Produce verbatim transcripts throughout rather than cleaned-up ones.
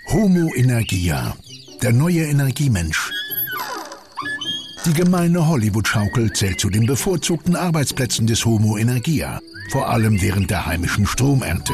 Homo Energia, der neue Energiemensch. Die gemeine Hollywood-Schaukel zählt zu den bevorzugten Arbeitsplätzen des Homo Energia, vor allem während der heimischen Stromernte.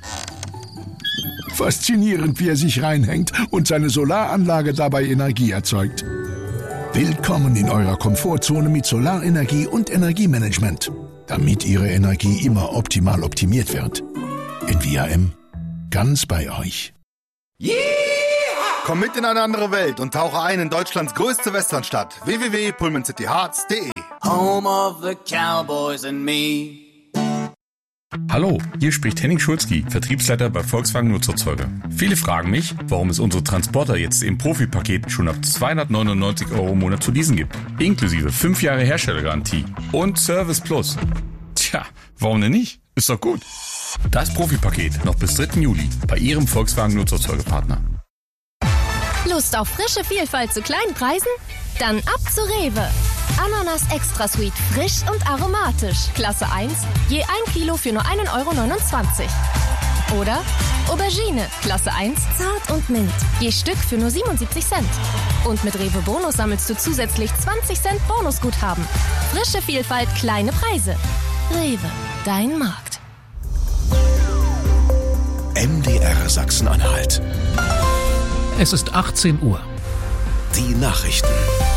Faszinierend, wie er sich reinhängt und seine Solaranlage dabei Energie erzeugt. Willkommen in eurer Komfortzone mit Solarenergie und Energiemanagement, damit Ihre Energie immer optimal optimiert wird. In V R M, ganz bei euch. Yeah! Komm mit in eine andere Welt und tauche ein in Deutschlands größte Westernstadt. w w w punkt pullman city hearts punkt d e Home of the Cowboys and me. Hallo, hier spricht Henning Schulzki, Vertriebsleiter bei Volkswagen Nutzerzeuger. Viele fragen mich, warum es unsere Transporter jetzt im Profi-Paket schon ab zweihundertneunundneunzig Euro im Monat zu leasen gibt. Inklusive fünf Jahre Herstellergarantie und Service Plus. Tja, warum denn nicht? Ist doch gut. Das Profi-Paket noch bis dritten Juli bei Ihrem Volkswagen Nutzerzeugerpartner. Lust auf frische Vielfalt zu kleinen Preisen? Dann ab zu Rewe. Ananas Extra Sweet, frisch und aromatisch. Klasse eins, je ein Kilo für nur ein Euro neunundzwanzig. Oder Aubergine, Klasse eins, zart und mild. Je Stück für nur siebenundsiebzig Cent. Und mit Rewe Bonus sammelst du zusätzlich zwanzig Cent Bonusguthaben. Frische Vielfalt, kleine Preise. Rewe, dein Markt. M D R Sachsen-Anhalt. Es ist achtzehn Uhr. Die Nachrichten.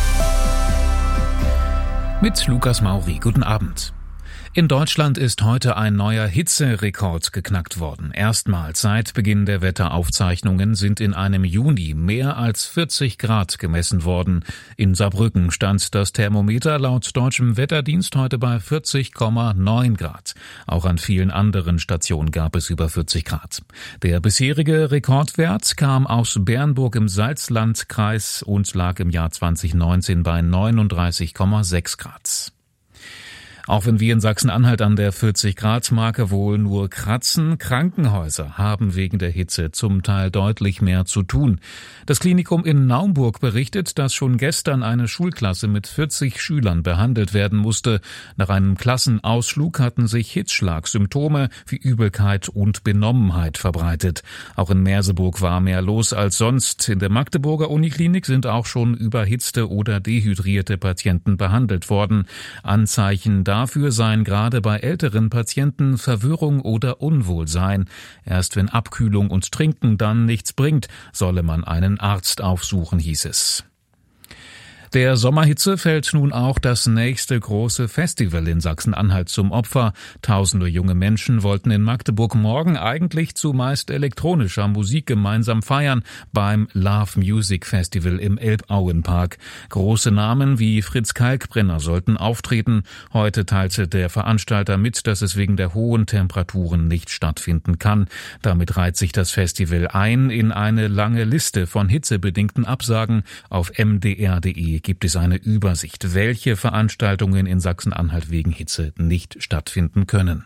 Mit Lukas Mauri. Guten Abend. In Deutschland ist heute ein neuer Hitzerekord geknackt worden. Erstmals seit Beginn der Wetteraufzeichnungen sind in einem Juni mehr als vierzig Grad gemessen worden. In Saarbrücken stand das Thermometer laut deutschem Wetterdienst heute bei vierzig Komma neun Grad. Auch an vielen anderen Stationen gab es über vierzig Grad. Der bisherige Rekordwert kam aus Bernburg im Salzlandkreis und lag im Jahr zweitausendneunzehn bei neununddreißig Komma sechs Grad. Auch wenn wir in Sachsen-Anhalt an der vierzig-Grad-Marke wohl nur kratzen, Krankenhäuser haben wegen der Hitze zum Teil deutlich mehr zu tun. Das Klinikum in Naumburg berichtet, dass schon gestern eine Schulklasse mit vierzig Schülern behandelt werden musste. Nach einem Klassenausflug hatten sich Hitzschlagsymptome wie Übelkeit und Benommenheit verbreitet. Auch in Merseburg war mehr los als sonst. In der Magdeburger Uniklinik sind auch schon überhitzte oder dehydrierte Patienten behandelt worden. Anzeichen Dafür seien gerade bei älteren Patienten Verwirrung oder Unwohlsein. Erst wenn Abkühlung und Trinken dann nichts bringt, solle man einen Arzt aufsuchen, hieß es. Der Sommerhitze fällt nun auch das nächste große Festival in Sachsen-Anhalt zum Opfer. Tausende junge Menschen wollten in Magdeburg morgen eigentlich zumeist elektronischer Musik gemeinsam feiern beim Love Music Festival im Elbauenpark. Große Namen wie Fritz Kalkbrenner sollten auftreten. Heute teilte der Veranstalter mit, dass es wegen der hohen Temperaturen nicht stattfinden kann. Damit reiht sich das Festival ein in eine lange Liste von hitzebedingten Absagen. Auf m d r punkt d e gibt es eine Übersicht, welche Veranstaltungen in Sachsen-Anhalt wegen Hitze nicht stattfinden können.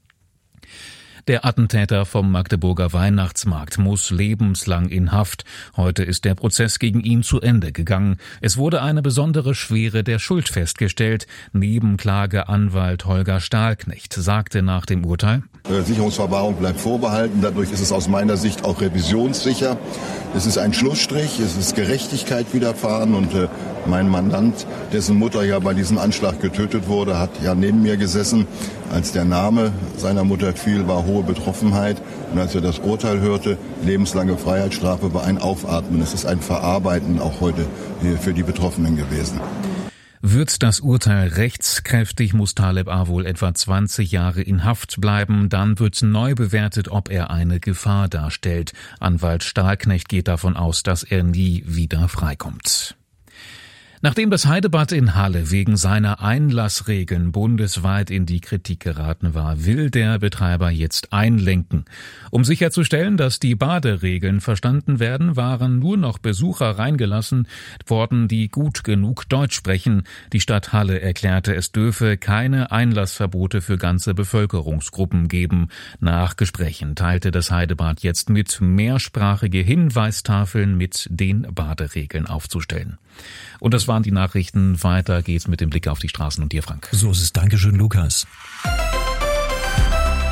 Der Attentäter vom Magdeburger Weihnachtsmarkt muss lebenslang in Haft. Heute ist der Prozess gegen ihn zu Ende gegangen. Es wurde eine besondere Schwere der Schuld festgestellt. Nebenklageanwalt Holger Stahlknecht sagte nach dem Urteil: Sicherungsverwahrung bleibt vorbehalten. Dadurch ist es aus meiner Sicht auch revisionssicher. Es ist ein Schlussstrich, es ist Gerechtigkeit widerfahren und äh, mein Mandant, dessen Mutter ja bei diesem Anschlag getötet wurde, hat ja neben mir gesessen. Als der Name seiner Mutter fiel, war hohe Betroffenheit. Und als er das Urteil hörte, lebenslange Freiheitsstrafe, war ein Aufatmen. Es ist ein Verarbeiten auch heute für die Betroffenen gewesen. Wird das Urteil rechtskräftig, muss Taleb A. wohl etwa zwanzig Jahre in Haft bleiben. Dann wird neu bewertet, ob er eine Gefahr darstellt. Anwalt Stahlknecht geht davon aus, dass er nie wieder freikommt. Nachdem das Heidebad in Halle wegen seiner Einlassregeln bundesweit in die Kritik geraten war, will der Betreiber jetzt einlenken. Um sicherzustellen, dass die Baderegeln verstanden werden, waren nur noch Besucher reingelassen worden, die gut genug Deutsch sprechen. Die Stadt Halle erklärte, es dürfe keine Einlassverbote für ganze Bevölkerungsgruppen geben. Nach Gesprächen teilte das Heidebad jetzt mit, mehrsprachige Hinweistafeln mit den Baderegeln aufzustellen. Und das waren die Nachrichten. Weiter geht's mit dem Blick auf die Straßen und dir, Frank. So ist es. Dankeschön, Lukas.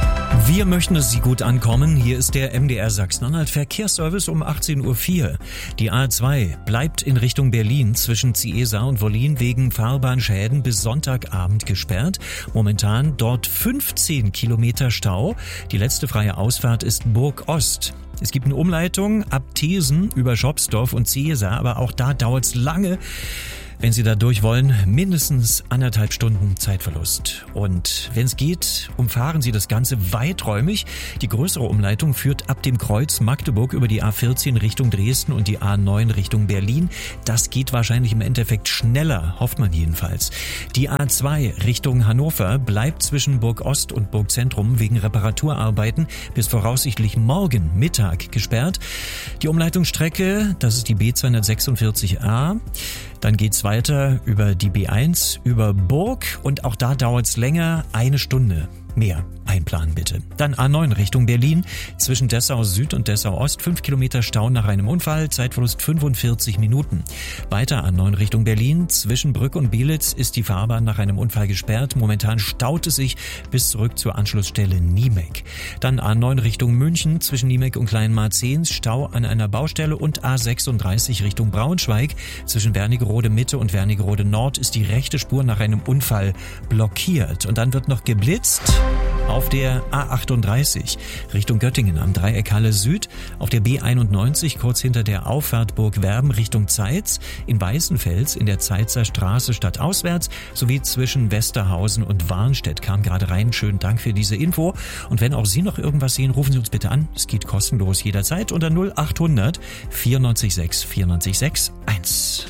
Wir möchten, dass Sie gut ankommen. Hier ist der M D R Sachsen-Anhalt Verkehrsservice um achtzehn Uhr vier. Die A zwei bleibt in Richtung Berlin zwischen Ziesar und Wollin wegen Fahrbahnschäden bis Sonntagabend gesperrt. Momentan dort fünfzehn Kilometer Stau. Die letzte freie Ausfahrt ist Burg Ost. Es gibt eine Umleitung ab Thesen über Schopsdorf und Ziesar, aber auch da dauert's lange. Wenn Sie da durch wollen, mindestens anderthalb Stunden Zeitverlust. Und wenn es geht, umfahren Sie das Ganze weiträumig. Die größere Umleitung führt ab dem Kreuz Magdeburg über die A vierzehn Richtung Dresden und die A neun Richtung Berlin. Das geht wahrscheinlich im Endeffekt schneller, hofft man jedenfalls. Die A zwei Richtung Hannover bleibt zwischen Burg Ost und Burg Zentrum wegen Reparaturarbeiten bis voraussichtlich morgen Mittag gesperrt. Die Umleitungsstrecke, das ist die B zweihundertsechsundvierzig A. Dann geht's weiter über die B eins, über Burg und auch da dauert's länger, eine Stunde mehr. Einplanen bitte. Dann A neun Richtung Berlin, zwischen Dessau Süd und Dessau Ost, fünf Kilometer Stau nach einem Unfall, Zeitverlust fünfundvierzig Minuten. Weiter A neun Richtung Berlin, zwischen Brück und Bielitz ist die Fahrbahn nach einem Unfall gesperrt. Momentan staut es sich bis zurück zur Anschlussstelle Niemek. Dann A neun Richtung München, zwischen Niemek und Kleinmarzens, Stau an einer Baustelle und A sechsunddreißig Richtung Braunschweig, zwischen Wernigerode Mitte und Wernigerode Nord ist die rechte Spur nach einem Unfall blockiert. Und dann wird noch geblitzt auf der A achtunddreißig Richtung Göttingen am Dreieck Halle Süd, auf der B einundneunzig kurz hinter der Auffahrt Burg Werben Richtung Zeitz, in Weißenfels in der Zeitzer Straße stadtauswärts sowie zwischen Westerhausen und Warnstedt. Kam gerade rein. Schönen Dank für diese Info. Und wenn auch Sie noch irgendwas sehen, rufen Sie uns bitte an. Es geht kostenlos jederzeit unter null achthundert vierundneunzig sechs vierundneunzig sechs eins.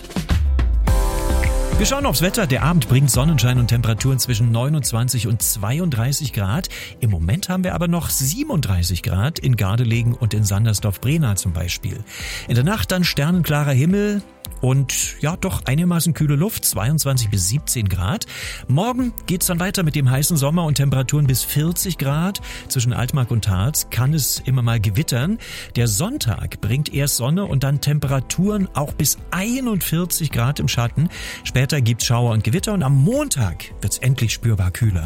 Wir schauen aufs Wetter. Der Abend bringt Sonnenschein und Temperaturen zwischen neunundzwanzig und zweiunddreißig Grad. Im Moment haben wir aber noch siebenunddreißig Grad in Gardelegen und in Sandersdorf-Brena zum Beispiel. In der Nacht dann sternenklarer Himmel und ja doch einigermaßen kühle Luft, zweiundzwanzig bis siebzehn Grad. Morgen geht's dann weiter mit dem heißen Sommer und Temperaturen bis vierzig Grad. Zwischen Altmark und Harz kann es immer mal gewittern. Der Sonntag bringt erst Sonne und dann Temperaturen auch bis einundvierzig Grad im Schatten. Später gibt's Schauer und Gewitter und am Montag wird's endlich spürbar kühler.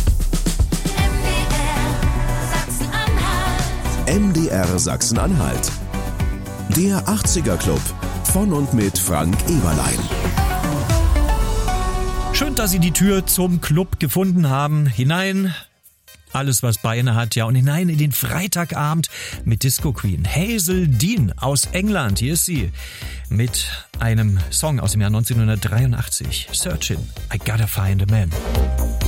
M D R Sachsen-Anhalt. Der achtziger Club. Von und mit Frank Eberlein. Schön, dass Sie die Tür zum Club gefunden haben. Hinein, alles was Beine hat, ja, und hinein in den Freitagabend mit Disco Queen. Hazel Dean aus England, hier ist sie, mit einem Song aus dem Jahr neunzehnhundertdreiundachtzig. Searching, I Gotta Find a Man.